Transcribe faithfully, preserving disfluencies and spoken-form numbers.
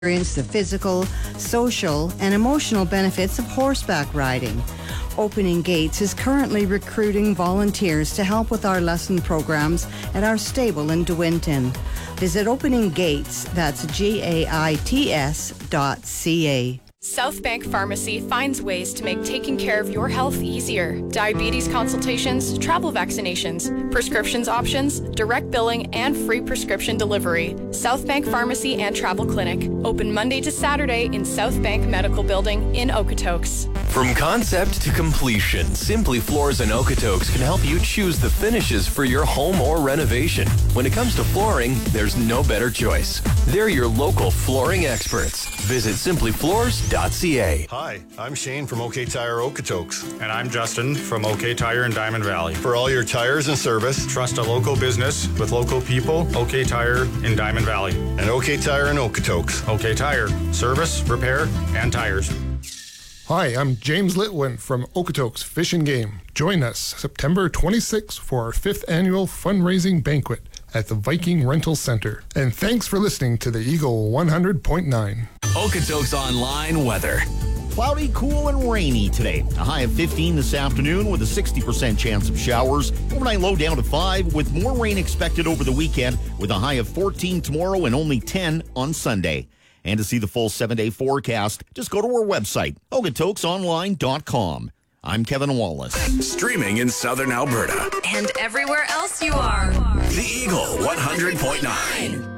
Experience the physical, social, and emotional benefits of horseback riding. Opening Gates is currently recruiting volunteers to help with our lesson programs at our stable in De Winton. Visit Opening Gates, that's G A I T S dot C A. South Bank Pharmacy finds ways to make taking care of your health easier. Diabetes consultations, travel vaccinations, prescriptions options, direct billing, and free prescription delivery. South Bank Pharmacy and Travel Clinic. Open Monday to Saturday in South Bank Medical Building in Okotoks. From concept to completion, Simply Floors in Okotoks can help you choose the finishes for your home or renovation. When it comes to flooring, there's no better choice. They're your local flooring experts. Visit simply floors dot c a. Hi, I'm Shane from OK Tire Okotoks. And I'm Justin from OK Tire in Diamond Valley. For all your tires and service, trust a local business with local people. OK Tire in Diamond Valley. And OK Tire in Okotoks. OK Tire, service, repair, and tires. Hi, I'm James Litwin from Okotoks Fish and Game. Join us September twenty-sixth for our fifth annual fundraising banquet at the Viking Rental Center. And thanks for listening to the Eagle one hundred point nine. Okotoks Online weather. Cloudy, cool, and rainy today. A high of fifteen this afternoon with a sixty percent chance of showers. Overnight low down to five with more rain expected over the weekend with a high of fourteen tomorrow and only ten on Sunday. And to see the full seven-day forecast, just go to our website, okotokes online dot com. I'm Kevin Wallace. Streaming in southern Alberta. And everywhere else you are. The Eagle one hundred point nine.